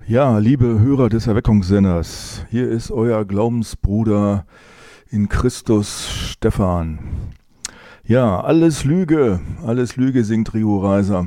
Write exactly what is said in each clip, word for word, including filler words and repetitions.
Ja, liebe Hörer des Erweckungssenders, hier ist euer Glaubensbruder in Christus Stefan. Ja, alles Lüge, alles Lüge, singt Rio Reiser.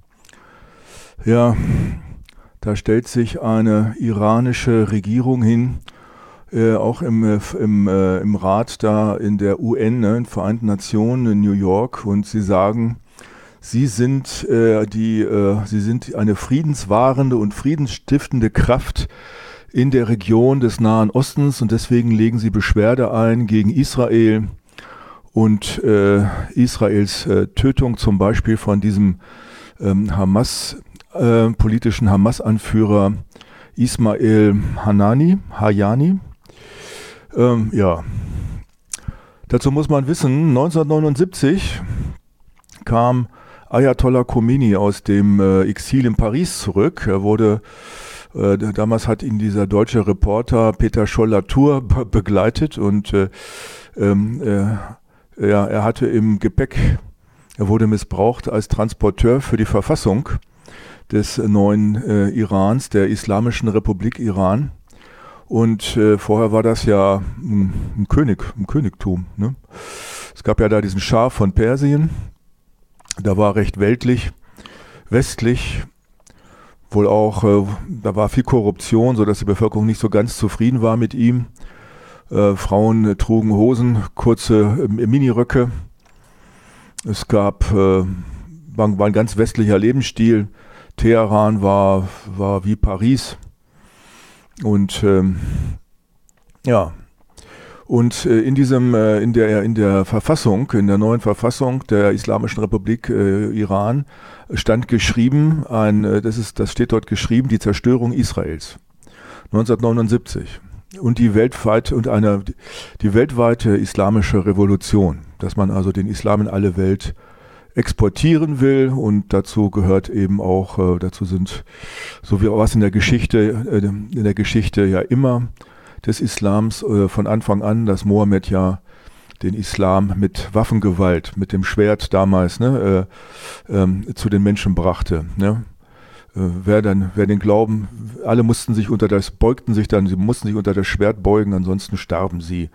Ja, da stellt sich eine iranische Regierung hin, äh, auch im, äh, im, äh, im Rat da in der U N, ne, in den Vereinten Nationen in New York, und sie sagen, Sie sind, äh, die, äh, Sie sind eine friedenswahrende und friedensstiftende Kraft in der Region des Nahen Ostens, und deswegen legen Sie Beschwerde ein gegen Israel und äh, Israels äh, Tötung zum Beispiel von diesem ähm, Hamas, äh, politischen Hamas-Anführer Ismail Hanani, Hayani. Ähm, ja, dazu muss man wissen, neunzehnhundertneunundsiebzig kam Ayatollah Khomeini aus dem äh, Exil in Paris zurück. Er wurde, äh, damals hat ihn dieser deutsche Reporter Peter Scholl-Latour be begleitet und äh, ähm, äh, ja, er hatte im Gepäck, er wurde missbraucht als Transporteur für die Verfassung des neuen äh, Irans, der Islamischen Republik Iran. Und äh, vorher war das ja ein, ein König, ein Königtum, ne? Es gab ja da diesen Schah von Persien. Da war recht weltlich, westlich, wohl auch, äh, da war viel Korruption, sodass die Bevölkerung nicht so ganz zufrieden war mit ihm. Äh, Frauen äh, trugen Hosen, kurze äh, Miniröcke. Es gab, äh, war, war ein ganz westlicher Lebensstil. Teheran war, war wie Paris. Und ähm, ja, Und äh, in diesem, äh, in der, in der Verfassung, in der neuen Verfassung der Islamischen Republik äh, Iran stand geschrieben, ein, äh, das ist, das steht dort geschrieben, die Zerstörung Israels. neunzehnhundertneunundsiebzig. Und die weltweit, und eine, die weltweite islamische Revolution, dass man also den Islam in alle Welt exportieren will, und dazu gehört eben auch, äh, dazu sind, so wie was in der Geschichte, äh, in der Geschichte ja immer des Islams äh, von Anfang an, dass Mohammed ja den Islam mit Waffengewalt, mit dem Schwert damals, ne, äh, ähm, zu den Menschen brachte. Ne? Äh, wer dann, wer den Glauben, alle mussten sich unter das, beugten sich dann, sie mussten sich unter das Schwert beugen, ansonsten starben sie.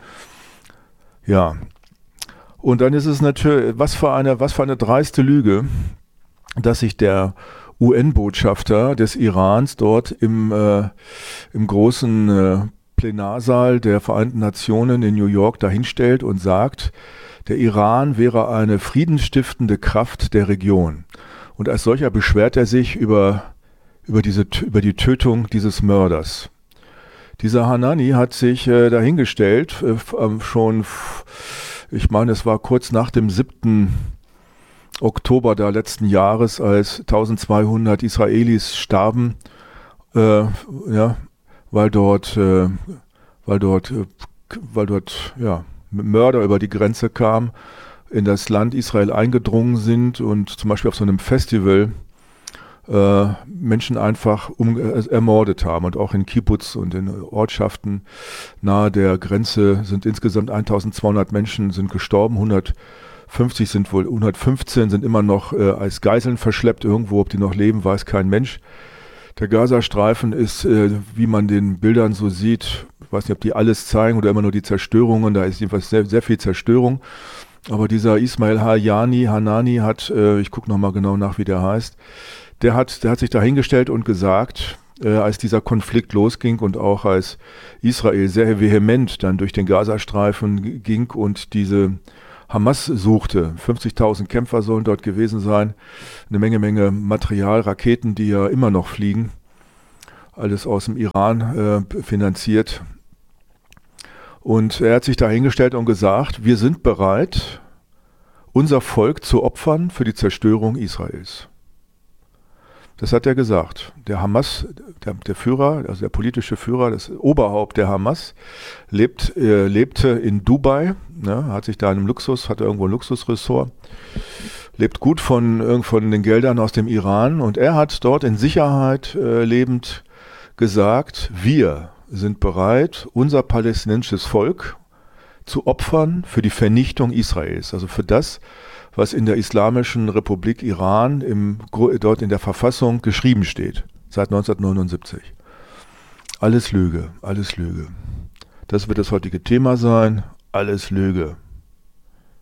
Ja. Und dann ist es natürlich, was für eine, was für eine dreiste Lüge, dass sich der U N-Botschafter des Irans dort im, äh, im großen äh, Plenarsaal der Vereinten Nationen in New York dahinstellt und sagt, der Iran wäre eine friedensstiftende Kraft der Region. Und als solcher beschwert er sich über, über, diese, über die Tötung dieses Mörders. Dieser Hanani hat sich äh, dahingestellt, äh, schon, ich meine, es war kurz nach dem siebten Oktober der letzten Jahres, als eintausendzweihundert Israelis starben, äh, ja, weil dort, äh, weil dort, äh, weil dort, ja, Mörder über die Grenze kamen, in das Land Israel eingedrungen sind und zum Beispiel auf so einem Festival äh, Menschen einfach um, äh, ermordet haben. Und auch in Kibbutz und in Ortschaften nahe der Grenze sind insgesamt eintausendzweihundert Menschen sind gestorben, hundertfünfzig sind wohl, hundertfünfzehn sind immer noch äh, als Geiseln verschleppt irgendwo, ob die noch leben, weiß kein Mensch. Der Gazastreifen ist, äh, wie man den Bildern so sieht, ich weiß nicht, ob die alles zeigen oder immer nur die Zerstörungen, da ist jedenfalls sehr, sehr viel Zerstörung. Aber dieser Ismail Hayani, Hanani hat, äh, ich gucke nochmal genau nach, wie der heißt, der hat, der hat sich da hingestellt und gesagt, äh, als dieser Konflikt losging und auch als Israel sehr vehement dann durch den Gazastreifen ging und diese Hamas suchte. fünfzigtausend Kämpfer sollen dort gewesen sein. Eine Menge, Menge Material, Raketen, die ja immer noch fliegen. Alles aus dem Iran äh, finanziert. Und er hat sich da hingestellt und gesagt, wir sind bereit, unser Volk zu opfern für die Zerstörung Israels. Das hat er gesagt. Der Hamas, der, der Führer, also der politische Führer, das Oberhaupt der Hamas, lebt, äh, lebte in Dubai, ne, hat sich da in einem Luxus, hat irgendwo ein Luxusressort, lebt gut von, von den Geldern aus dem Iran, und er hat dort in Sicherheit äh, lebend gesagt, wir sind bereit, unser palästinensisches Volk zu opfern für die Vernichtung Israels, also für das, was in der Islamischen Republik Iran im, dort in der Verfassung geschrieben steht, seit neunzehnhundertneunundsiebzig. Alles Lüge, alles Lüge. Das wird das heutige Thema sein. Alles Lüge.